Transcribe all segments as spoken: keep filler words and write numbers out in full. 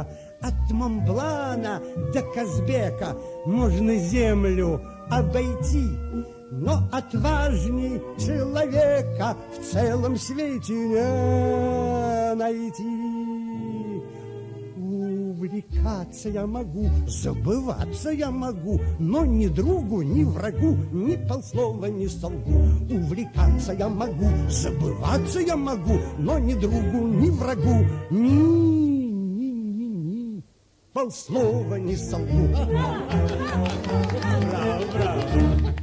Альпия, от Монблана до Казбека можно землю обойти, но отважней человека в целом свете не найти. Увлекаться я могу, забываться я могу, но ни другу, ни врагу, ни полслова не солгу. Увлекаться я могу, забываться я могу, но ни другу, ни врагу, ни, ни, ни, ни полслова не солгу. Браво, браво.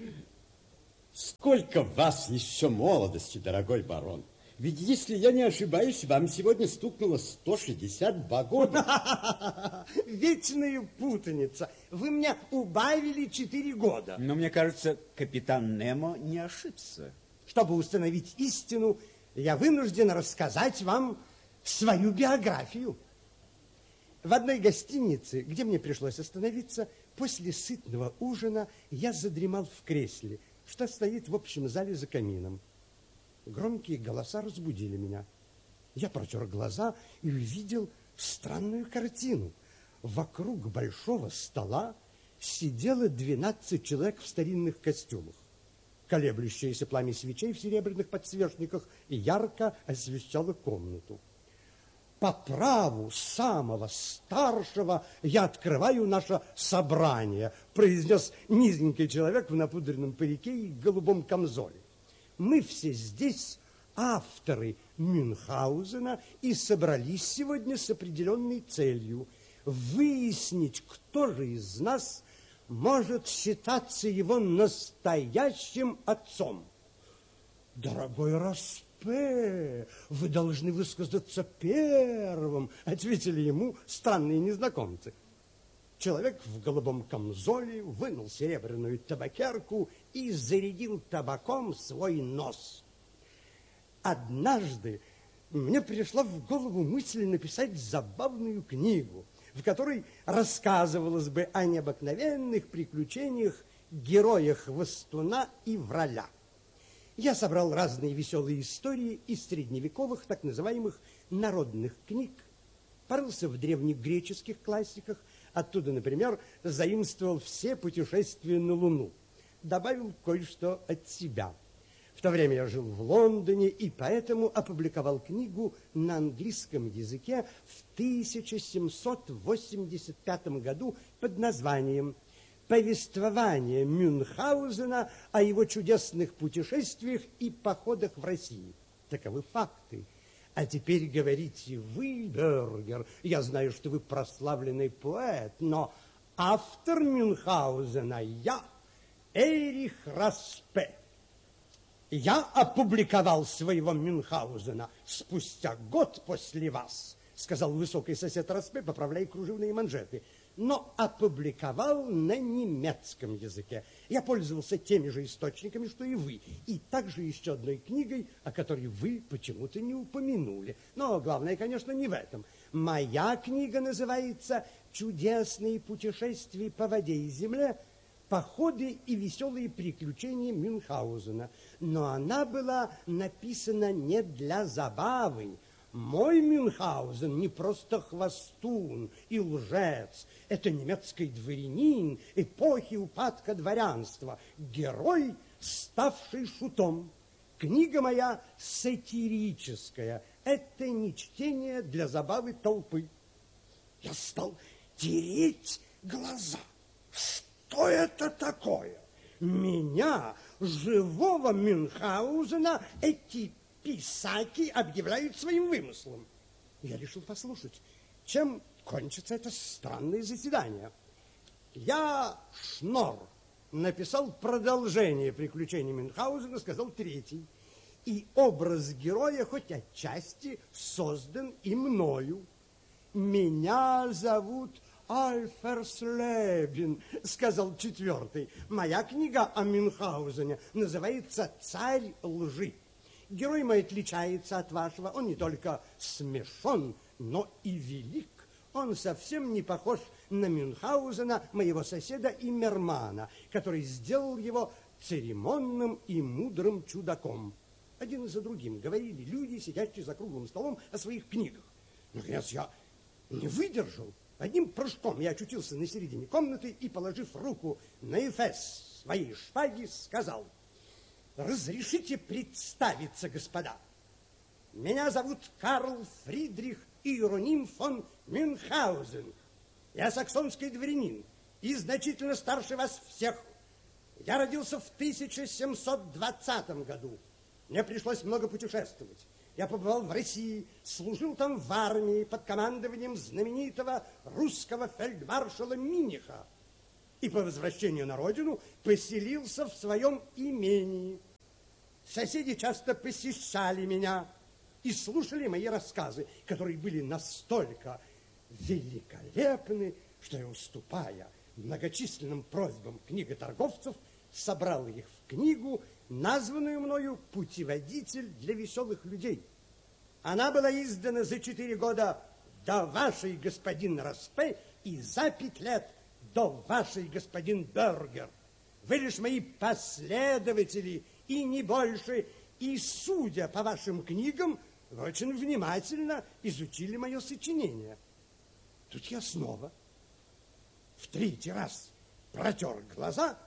Сколько в вас еще молодости, дорогой барон. Ведь, если я не ошибаюсь, вам сегодня стукнуло сто шестьдесят два года. Вечная путаница. Вы мне убавили четыре года. Но мне кажется, капитан Немо не ошибся. Чтобы установить истину, я вынужден рассказать вам свою биографию. В одной гостинице, где мне пришлось остановиться, после сытного ужина я задремал в кресле, что стоит в общем зале за камином. Громкие голоса разбудили меня. Я протер глаза и увидел странную картину. Вокруг большого стола сидело двенадцать человек в старинных костюмах. Колеблющееся пламя свечей в серебряных подсвечниках ярко освещало комнату. По праву самого старшего я открываю наше собрание, произнес низенький человек в напудренном парике и голубом камзоле. Мы все здесь авторы Мюнхгаузена и собрались сегодня с определенной целью выяснить, кто же из нас может считаться его настоящим отцом. Дорогой Распе, вы должны высказаться первым, ответили ему странные незнакомцы. Человек в голубом камзоле вынул серебряную табакерку и зарядил табаком свой нос. Однажды мне пришла в голову мысль написать забавную книгу, в которой рассказывалось бы о необыкновенных приключениях героя Хвостуна и Враля. Я собрал разные веселые истории из средневековых так называемых народных книг, порылся в древних греческих классиках, оттуда, например, заимствовал все путешествия на Луну, добавил кое-что от себя. В то время я жил в Лондоне и поэтому опубликовал книгу на английском языке в тысяча семьсот восемьдесят пятом году под названием «Повествование Мюнхгаузена о его чудесных путешествиях и походах в России». Таковы факты. А теперь говорите вы, Бюргер, я знаю, что вы прославленный поэт, но автор Мюнхгаузена я, Эрих Распе. Я опубликовал своего Мюнхгаузена спустя год после вас, сказал высокий сосед Распе, поправляя кружевные манжеты, но опубликовал на немецком языке. Я пользовался теми же источниками, что и вы, и также еще одной книгой, о которой вы почему-то не упомянули. Но главное, конечно, не в этом. Моя книга называется «Чудесные путешествия по воде и земле, походы и веселые приключения Мюнхгаузена». Но она была написана не для забавы. Мой Мюнхгаузен не просто хвостун и лжец. Это немецкий дворянин эпохи упадка дворянства, герой, ставший шутом. Книга моя сатирическая. Это не чтение для забавы толпы. Я стал тереть глаза. Что это такое? Меня, живого Мюнхгаузена, эти писаки объявляют своим вымыслом. Я решил послушать, чем кончится это странное заседание. Я, Шнор, написал продолжение приключений Мюнхгаузена, сказал третий. И образ героя хоть отчасти создан и мною. Меня зовут Альферслебен, сказал четвертый. Моя книга о Мюнхгаузене называется «Царь лжи». Герой мой отличается от вашего. Он не только смешон, но и велик. Он совсем не похож на Мюнхгаузена, моего соседа Иммермана, который сделал его церемонным и мудрым чудаком. Один за другим говорили люди, сидящие за круглым столом, о своих книгах. Наконец я не выдержал. Одним прыжком я очутился на середине комнаты и, положив руку на эфес своей шпаги, сказал: разрешите представиться, господа. Меня зовут Карл Фридрих Иероним фон Мюнхгаузен. Я саксонский дворянин и значительно старше вас всех. Я родился в тысяча семьсот двадцатом году. Мне пришлось много путешествовать. Я побывал в России, служил там в армии под командованием знаменитого русского фельдмаршала Миниха. И по возвращению на родину поселился в своем имении. Соседи часто посещали меня и слушали мои рассказы, которые были настолько великолепны, что я, уступая многочисленным просьбам книготорговцев, собрал их в книгу, названную мною «Путеводитель для веселых людей». Она была издана за четыре года до вашей, господин Распе, и за пять лет до вашей, господин Бергер. Вы лишь мои последователи, и не больше, и, судя по вашим книгам, вы очень внимательно изучили мое сочинение. Тут я снова в третий раз протер глаза,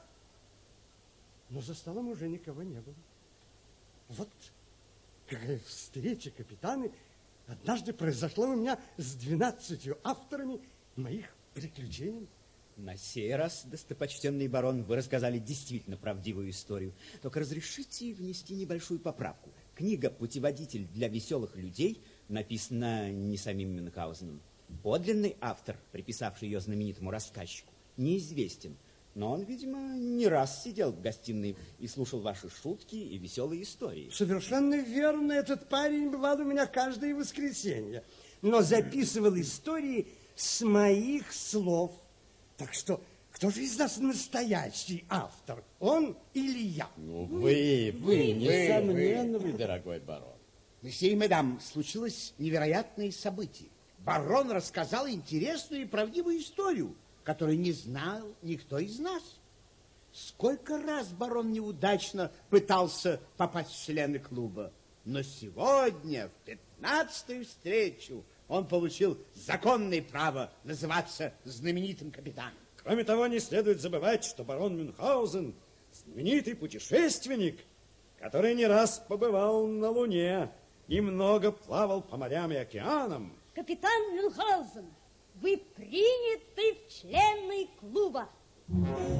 но за столом уже никого не было. Вот какая встреча, капитаны, однажды произошла у меня с двенадцатью авторами моих приключений. На сей раз, достопочтенный барон, вы рассказали действительно правдивую историю. Только разрешите внести небольшую поправку. Книга «Путеводитель для веселых людей» написана не самим Мюнхгаузеном. Подлинный автор, приписавший ее знаменитому рассказчику, неизвестен. Но он, видимо, не раз сидел в гостиной и слушал ваши шутки и веселые истории. Совершенно верно. Этот парень бывал у меня каждое воскресенье, но записывал истории с моих слов. Так что кто же из нас настоящий автор? Он или я? Ну, вы, вы, несомненно, вы, дорогой барон. Месье и мадам, случилось невероятное событие. Барон рассказал интересную и правдивую историю, которую не знал никто из нас. Сколько раз барон неудачно пытался попасть в члены клуба, но сегодня, в пятнадцатую встречу, он получил законное право называться знаменитым капитаном. Кроме того, не следует забывать, что барон Мюнхгаузен знаменитый путешественник, который не раз побывал на Луне и много плавал по морям и океанам. Капитан Мюнхгаузен, вы приняты в члены клуба.